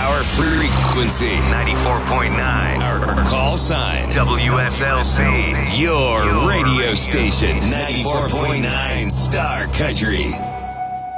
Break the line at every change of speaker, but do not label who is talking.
our frequency,
94.9.
our call sign,
WSLC.
your radio station, 94.9 Star Country.